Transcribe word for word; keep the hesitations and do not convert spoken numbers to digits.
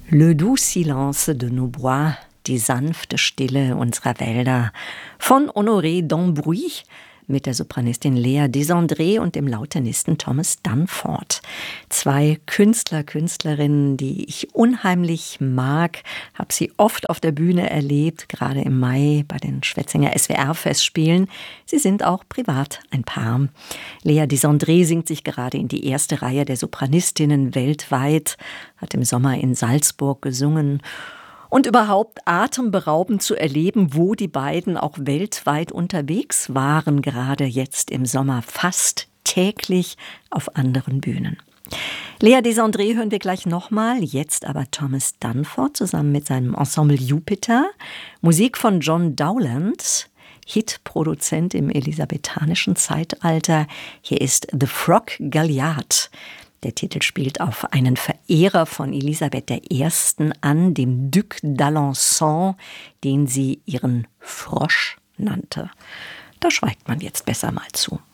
Le doux silence de nos bois, die sanfte Stille unserer Wälder von Honoré d'Ambrouy mit der Sopranistin Lea Desandré und dem Lautenisten Thomas Dunford. Zwei Künstler, Künstlerinnen, die ich unheimlich mag, habe sie oft auf der Bühne erlebt, gerade im Mai bei den Schwetzinger S W R-Festspielen. Sie sind auch privat ein Paar. Lea Desandré singt sich gerade in die erste Reihe der Sopranistinnen weltweit, hat im Sommer in Salzburg gesungen. Und überhaupt atemberaubend zu erleben, wo die beiden auch weltweit unterwegs waren, gerade jetzt im Sommer, fast täglich auf anderen Bühnen. Lea Desandré hören wir gleich nochmal, jetzt aber Thomas Dunford zusammen mit seinem Ensemble Jupiter. Musik von John Dowland, Hitproduzent im elisabethanischen Zeitalter. Hier ist The Frog Galliard. Der Titel spielt auf einen Verehrer von Elisabeth der Ersten an, dem Duc d'Alençon, den sie ihren Frosch nannte. Da schweigt man jetzt besser mal zu.